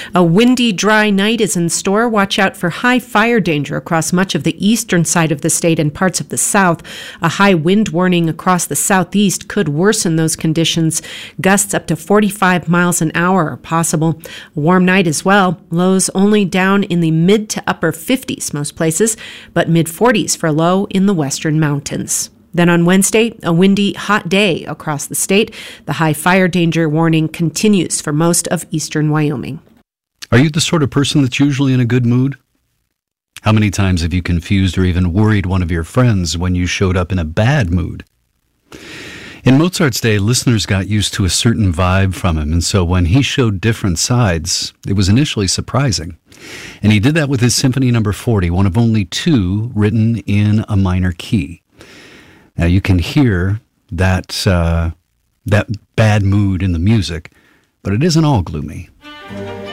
A windy, dry night is in store. Watch out for high fire danger across much of the eastern side of the state and parts of the south. A high wind warning across the southeast could worsen those conditions. Gusts up to 45 miles an hour are possible. A warm night as well. Lows only down in the mid to upper 50s most places, but mid-40s for a low in the western mountains. Then on Wednesday, a windy, hot day across the state. The high fire danger warning continues for most of eastern Wyoming. Are you the sort of person that's usually in a good mood? How many times have you confused or even worried one of your friends when you showed up in a bad mood? In Mozart's day, listeners got used to a certain vibe from him, and so when he showed different sides, it was initially surprising. And he did that with his Symphony No. 40, one of only two written in a minor key. Now you can hear that bad mood in the music, but it isn't all gloomy.